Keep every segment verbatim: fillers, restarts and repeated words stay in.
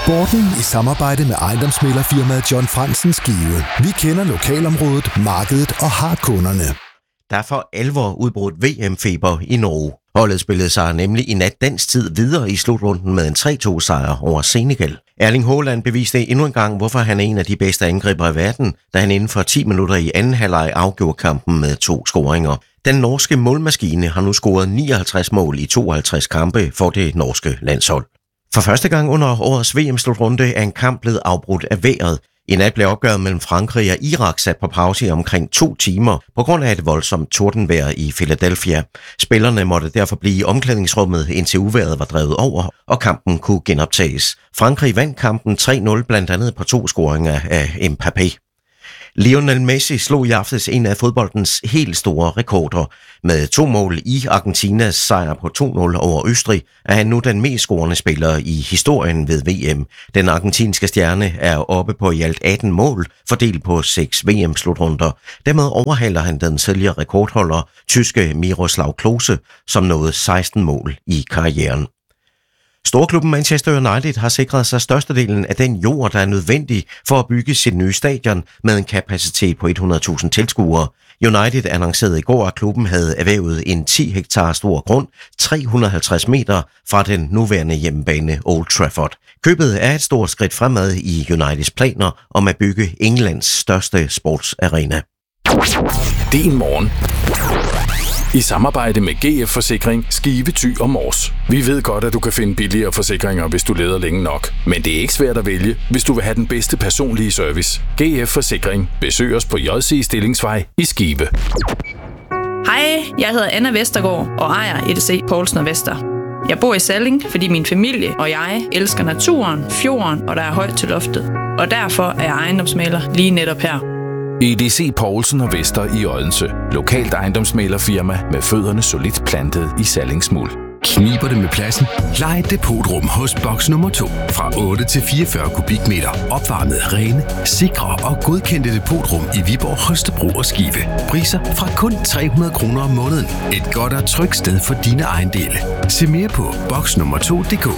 Sporten i samarbejde med ejendomsmæglerfirmaet John Fransen Skive. Vi kender lokalområdet, markedet og har kunderne. Der er for alvor udbrudt V M-feber i Norge. Holdet spillede sig nemlig i nat dansk tid videre i slutrunden med en tre to sejr over Senegal. Erling Haaland beviste endnu en gang, hvorfor han er en af de bedste angriber i verden, da han inden for ti minutter i anden halvleg afgjorde kampen med to scoringer. Den norske målmaskine har nu scoret nioghalvtreds mål i tooghalvtreds kampe for det norske landshold. For første gang under årets V M-slutrunde er en kamp blevet afbrudt af vejret. I nat blev opgøret mellem Frankrig og Irak sat på pause i omkring to timer på grund af et voldsomt tordenvejr i Philadelphia. Spillerne måtte derfor blive i omklædningsrummet, indtil uvejret var drevet over, og kampen kunne genoptages. Frankrig vandt kampen tre nul blandt andet på to scoringer af Mbappé. Lionel Messi slog i aftes en af fodboldens helt store rekorder. Med to mål i Argentinas sejr på to nul over Østrig, er han nu den mest scorende spiller i historien ved V M. Den argentinske stjerne er oppe på i alt atten mål, fordelt på seks V M-slutrunder. Dermed overhaler han den tidligere rekordholder, tyske Miroslav Klose, som nåede seksten mål i karrieren. Storklubben Manchester United har sikret sig størstedelen af den jord, der er nødvendig for at bygge sit nye stadion med en kapacitet på hundrede tusind tilskuere. United annoncerede i går, at klubben havde erhvervet en ti hektar stor grund, tre hundrede og halvtreds meter fra den nuværende hjemmebane Old Trafford. Købet er et stort skridt fremad i Uniteds planer om at bygge Englands største sportsarena. Din morgen. I samarbejde med G F Forsikring, Skive, Thy og Mors. Vi ved godt, at du kan finde billigere forsikringer, hvis du leder længe nok. Men det er ikke svært at vælge, hvis du vil have den bedste personlige service. G F Forsikring. Besøg os på J C Stillingsvej i Skive. Hej, jeg hedder Anna Vestergaard og ejer E D C Poulsen og Vester. Jeg bor i Salling, fordi min familie og jeg elsker naturen, fjorden og der er højt til loftet. Og derfor er jeg ejendomsmægler lige netop her. E D C Poulsen og Vester i Odense. Lokalt ejendomsmæglerfirma med fødderne solidt plantet i sallingsmuld. Kniber det med pladsen? Lej et depotrum hos boks nummer to. Fra otte til fireogfyrre kubikmeter. Opvarmet, rene, sikre og godkendte depotrum i Viborg, Holstebro og Skive. Priser fra kun tre hundrede kroner om måneden. Et godt og trygt sted for dine ejendele. Se mere på boks nummer to punktum d k.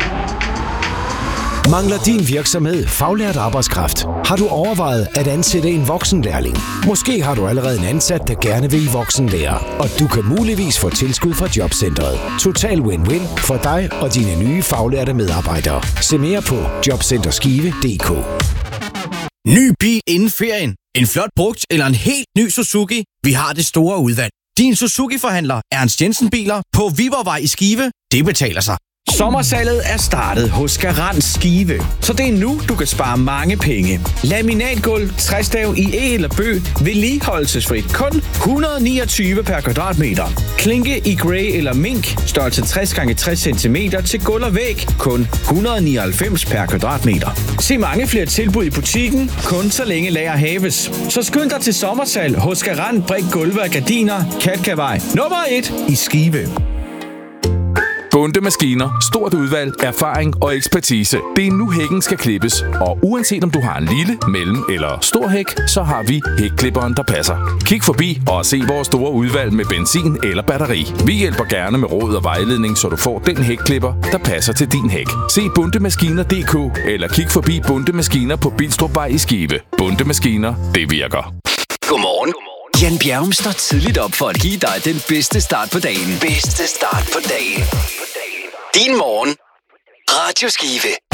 Mangler din virksomhed faglært arbejdskraft? Har du overvejet at ansætte en voksenlærling? Måske har du allerede en ansat, der gerne vil i voksenlærer, og du kan muligvis få tilskud fra Jobcentret. Total win-win for dig og dine nye faglærte medarbejdere. Se mere på jobcenterskive punktum d k. Ny bil inden ferien. En flot brugt eller en helt ny Suzuki? Vi har det store udvalg. Din Suzuki-forhandler Ernst Jensen Biler på Viborgvej i Skive. Det betaler sig. Sommersalget er startet hos Garant Skive, så det er nu, du kan spare mange penge. Laminatgulv, træstav i E eller bøg, vedligeholdelsesfrit kun et hundrede og niogtyve per kvadratmeter. Klinke i grey eller mink, størrelse tres gange tres centimeter til gulv og væg, kun et hundrede og nioghalvfems per kvadratmeter. Se mange flere tilbud i butikken, kun så længe lager haves. Så skynd dig til sommersalg hos Garant Brik Gulve og Gardiner, Katkavej nummer et i Skive. Bunde Maskiner, stort udvalg, erfaring og ekspertise. Det er nu hækken skal klippes, og uanset om du har en lille, mellem eller stor hæk, så har vi hækklipperen, der passer. Kig forbi og se vores store udvalg med benzin eller batteri. Vi hjælper gerne med råd og vejledning, så du får den hækklipper, der passer til din hæk. Se bundemaskiner punktum d k eller kig forbi Bunde Maskiner på Bilstrupvej i Skive. Bunde Maskiner, det virker. Godmorgen. Jan Bjerrum står tidligt op for at give dig den bedste start på dagen. Bedste start på dagen. Din morgen. Radio Skive.